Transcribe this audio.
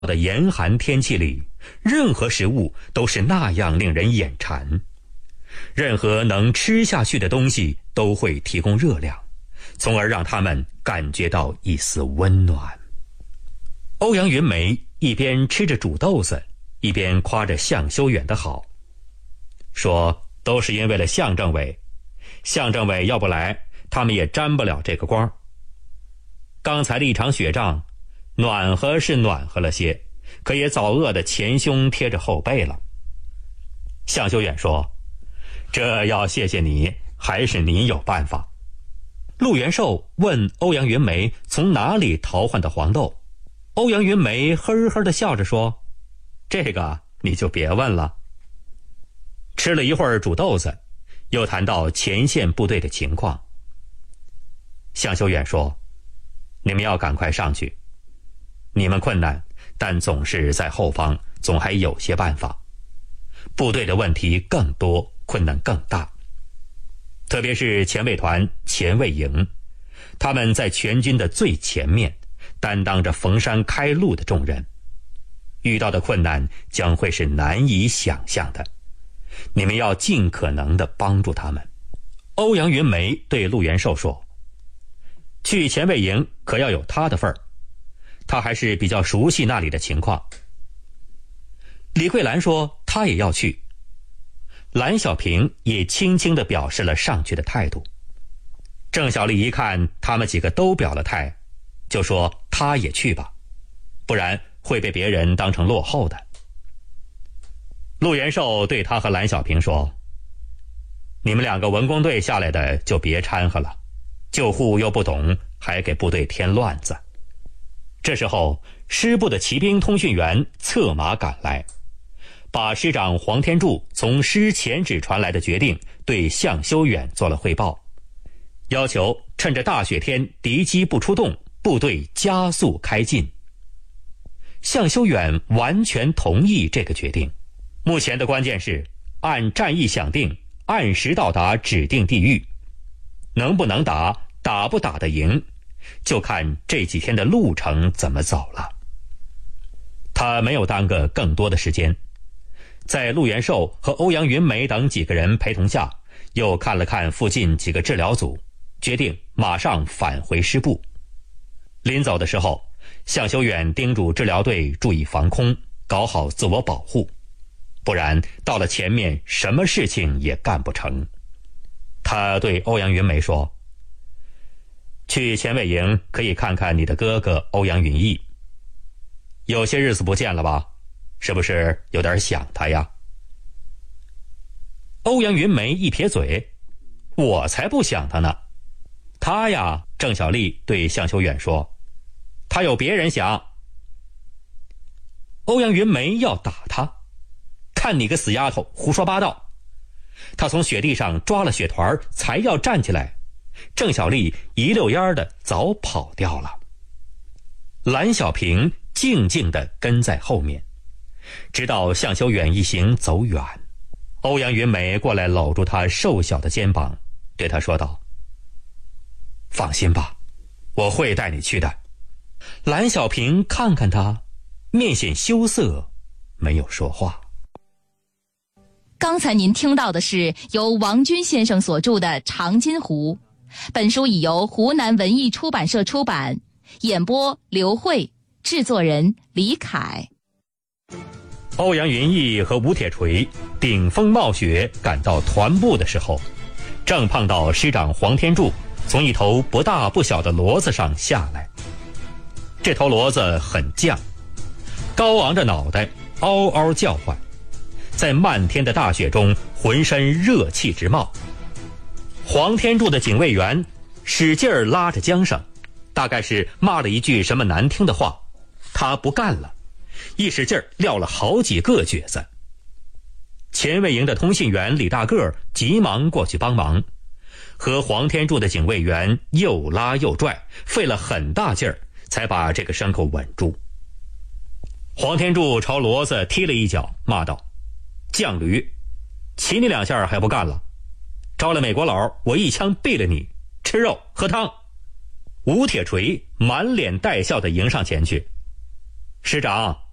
的严寒天气里，任何食物都是那样令人眼馋。任何能吃下去的东西都会提供热量，从而让他们感觉到一丝温暖。欧阳云梅一边吃着煮豆子，一边夸着向修远的好，说都是因为了向政委，向政委要不来，他们也沾不了这个光。刚才的一场雪仗，暖和是暖和了些，可也早饿得前胸贴着后背了。向修远说，这要谢谢你，还是你有办法。陆元寿问欧阳云梅从哪里淘换的黄豆，欧阳云梅呵呵地笑着说，这个你就别问了。吃了一会儿煮豆子，又谈到前线部队的情况。向修远说，你们要赶快上去，你们困难，但总是在后方，总还有些办法。部队的问题更多，困难更大，特别是前卫团、前卫营，他们在全军的最前面，担当着逢山开路的重任，遇到的困难将会是难以想象的。你们要尽可能地帮助他们。欧阳云梅对陆元寿说，去前卫营可要有他的份儿，他还是比较熟悉那里的情况。李桂兰说他也要去，蓝小平也轻轻地表示了上去的态度。郑小丽一看他们几个都表了态，就说他也去吧，不然会被别人当成落后的。陆元寿对他和蓝小平说，你们两个文工队下来的就别掺和了，救护又不懂，还给部队添乱子。这时候师部的骑兵通讯员策马赶来，把师长黄天柱从师前旨传来的决定对向修远做了汇报，要求趁着大雪天敌机不出动，部队加速开进。向修远完全同意这个决定。目前的关键是按战役想定，按时到达指定地域，能不能打，打不打得赢，就看这几天的路程怎么走了。他没有耽搁更多的时间，在陆元寿和欧阳云梅等几个人陪同下，又看了看附近几个治疗组，决定马上返回师部。临走的时候，向修远叮嘱治疗队注意防空，搞好自我保护，不然到了前面什么事情也干不成。他对欧阳云梅说，去前卫营可以看看你的哥哥欧阳云逸，有些日子不见了吧，是不是有点想他呀？欧阳云梅一撇嘴，我才不想他呢。他呀，郑小丽对向修远说，他有别人想。欧阳云梅要打他，看你个死丫头胡说八道。他从雪地上抓了雪团，才要站起来，郑小丽一溜烟的早跑掉了。蓝小平静静地跟在后面，直到向修远一行走远，欧阳云梅过来搂住他瘦小的肩膀，对他说道，放心吧，我会带你去的。蓝小平看看他，面显羞涩，没有说话。 刚才您听到的是由王军先生所著的《长津湖》，本书已由湖南文艺出版社出版，演播刘慧，制作人李凯。 欧阳云逸和吴铁锤顶风冒雪赶到团部的时候，正碰到师长黄天柱从一头不大不小的骡子上下来。这头骡子很犟，高昂着脑袋，嗷嗷叫唤，在漫天的大雪中浑身热气直冒。黄天柱的警卫员使劲儿拉着缰绳，大概是骂了一句什么难听的话，他不干了，一使劲儿撂了好几个蹶子。前卫营的通信员李大个急忙过去帮忙，和黄天柱的警卫员又拉又拽，费了很大劲儿才把这个牲口稳住。黄天柱朝骡子踢了一脚，骂道，犟驴，骑你两下还不干了，招了美国佬，我一枪毙了你，吃肉喝汤。吴铁锤满脸带笑地迎上前去，师长，